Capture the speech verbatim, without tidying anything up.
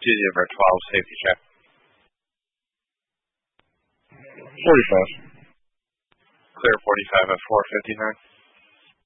zero twelve, safety check. forty-five. Clear forty-five at four fifty-nine.